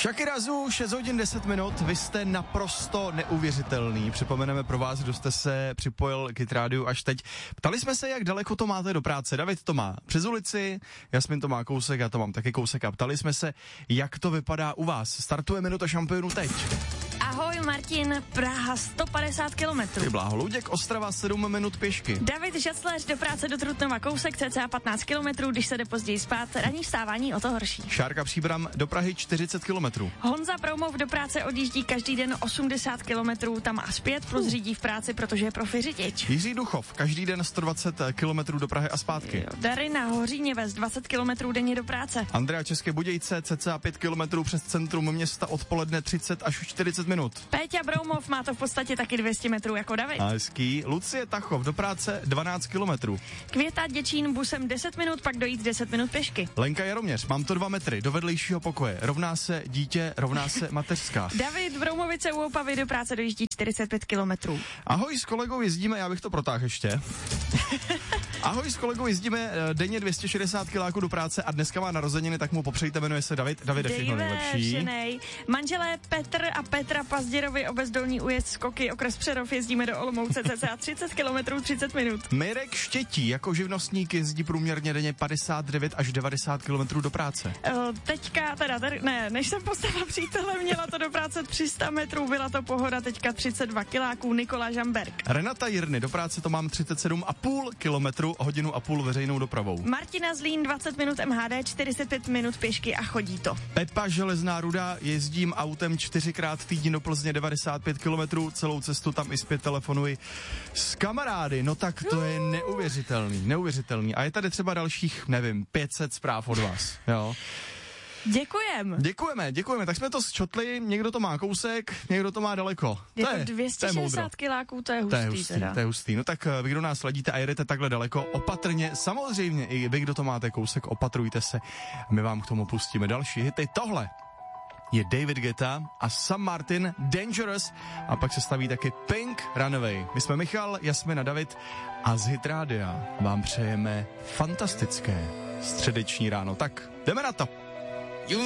Shakira Zu, 6 hodin 10 minut, vy jste naprosto neuvěřitelný. Připomeneme pro vás, kdo jste se připojil k Hit Rádiu až teď. Ptali jsme se, jak daleko to máte do práce. David to má přes ulici, Jasmin to má kousek, já to mám taky kousek a ptali jsme se, jak to vypadá u vás. Startuje Minuta šampionů teď. Ahoj Martin, Praha 150 kilometrů. Ty bláho, Luděk, Ostrava 7 minut pěšky. David Žacléř do práce do Trutnova kousek, cca 15 kilometrů, když se jde později spát, ranní vstávání o to horší. Šárka Příbram do Prahy 40 kilometrů. Honza Broumov do práce odjíždí každý den 80 kilometrů, tam a zpět, plus řídí v práci, protože je profi řidič. Jiří Duchov, každý den 120 kilometrů do Prahy a zpátky. Jo, Darina Hoříněves 20 kilometrů denně do práce. Andrea České Budějce, cca 5 kilometrů přes centrum města, odpoledne 30 až 40 minut. Péťa Broumov má to v podstatě taky 200 metrů jako David. A hezký. Lucie Tachov do práce 12 kilometrů. Květa Děčín busem 10 minut, pak dojít 10 minut pěšky. Lenka Jaroměř, mám to 2 metry, do vedlejšího pokoje, rovná se dítě, rovná se mateřská. David Broumovice u Opavy do práce dojíždí 45 kilometrů. Ahoj, s kolegou jezdíme, já bych to protáhl ještě. Ahoj, s kolegou jezdíme denně 260 kiláků do práce a dneska má narozeniny, tak mu popřejte, jmenuje se David. Davide, všechno nejlepší. Manželé Petr a Petra Pazděrovi, obec Dolní Újezd, Skoky, okres Přerov, jezdíme do Olomouce cca 30 kilometrů 30 minut. Mirek Štětí jako živnostník jezdí průměrně denně 59 až 90 kilometrů do práce. Teďka, než jsem poslala přítele, měla to do práce 300 metrů, byla to pohoda, teďka 32 kiláků, Nikola Žamberk. Renata Jirny, do práce to mám 37,5 kilometru, hodinu a půl veřejnou dopravou. Martina Zlín, 20 minut MHD, 45 minut pěšky a chodí to. Pepa Železná Ruda, jezdím autem 4krát týdně do Plzně 95 kilometrů, celou cestu tam i zpět telefonuji s kamarády, no tak to je neuvěřitelný. A je tady třeba dalších, 500 zpráv od vás, jo. Děkujeme, tak jsme to zčotli, někdo to má kousek, někdo to má daleko. Jako 260 kiláků, to je hustý. No tak vy, kdo nás sledíte a jedete takhle daleko, opatrně, samozřejmě i vy, kdo to máte kousek, opatrujte se, my vám k tomu pustíme další hity. Tohle je David Guetta a Sam Martin, Dangerous, a pak se staví taky Pink, Runaway. My jsme Michal, Jasmin a David a z Hit Rádia vám přejeme fantastické středeční ráno. Tak jdeme na to.